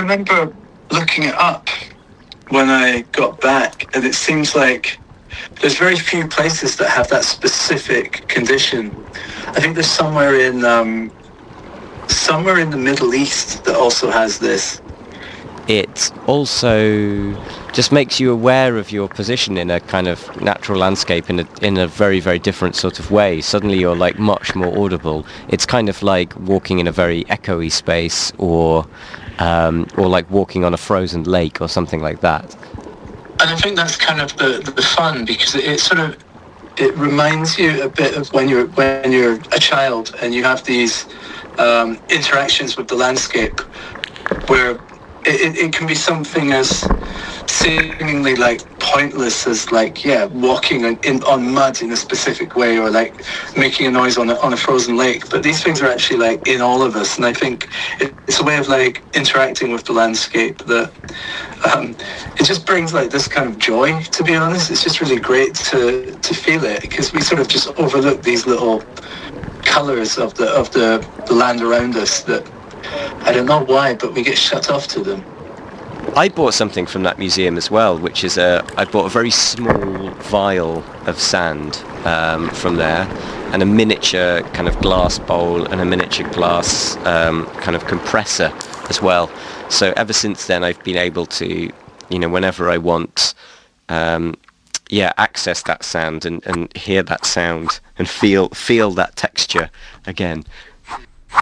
remember looking it up when I got back, and it seems like there's very few places that have that specific condition. I think there's somewhere in the Middle East that also has this. It also just makes you aware of your position in a kind of natural landscape in a very, very different sort of way. Suddenly you're like much more audible. It's kind of like walking in a very echoey space, or like walking on a frozen lake or something like that. And I think that's kind of the fun, because it reminds you a bit of when you're a child and you have these interactions with the landscape, where it can be something as seemingly like pointless as like walking on mud in a specific way, or like making a noise on a frozen lake. But these things are actually like in all of us, and I think it's a way of like interacting with the landscape that it just brings like this kind of joy. To be honest, it's just really great to feel it, because we sort of just overlook these little colours of the land around us that I don't know why, but we get shut off to them. I bought something from that museum as well, which is I bought a very small vial of sand from there, and a miniature kind of glass bowl and a miniature glass kind of compressor as well. So ever since then, I've been able to, whenever I want, access that sand and hear that sound and feel that texture again,